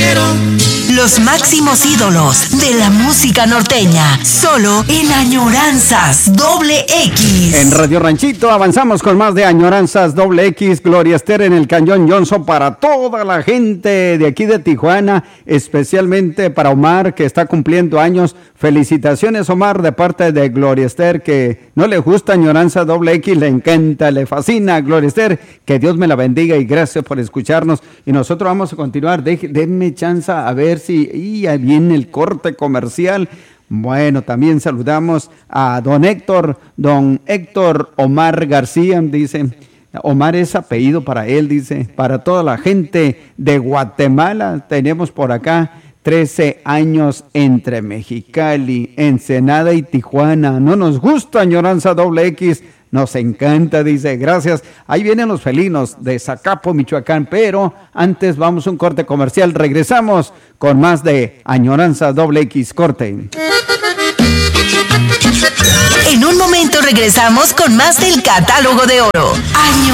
quiero. Los máximos ídolos de la música norteña, solo en Añoranzas XX. En Radio Ranchito avanzamos con más de Añoranzas XX. Gloria Esther en el Cañón Johnson para toda la gente de aquí de Tijuana, especialmente para Omar, que está cumpliendo años. Felicitaciones, Omar, de parte de Gloria Esther, que no le gusta Añoranzas XX, le encanta, le fascina Gloria Esther. Que Dios me la bendiga y gracias por escucharnos. Y nosotros vamos a continuar. Denme chance a ver si ahí viene el corte comercial. Bueno, también saludamos a don Héctor Omar García, dice. Omar es apellido para él, dice. Para toda la gente de Guatemala, tenemos por acá 13 años entre Mexicali, Ensenada y Tijuana. No nos gusta Añoranza XX, nos encanta, dice. Gracias. Ahí vienen los felinos de Zacapo, Michoacán, pero antes vamos a un corte comercial. Regresamos con más de Añoranza XX. Corte. En un momento regresamos con más del Catálogo de Oro.